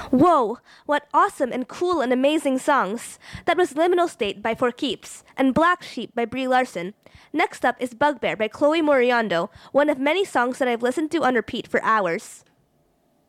Whoa, what awesome and cool and amazing songs! That was Liminal State by For Keeps and Black Sheep by Brie Larson. Next up is Bugbear by Chloe Moriando, one of many songs that I've listened to on repeat for hours.